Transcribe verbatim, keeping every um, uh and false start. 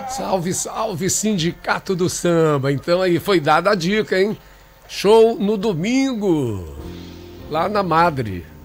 Salve, salve, Sindicato do Samba. Então aí foi dada a dica, hein? Show no domingo, lá na Madre.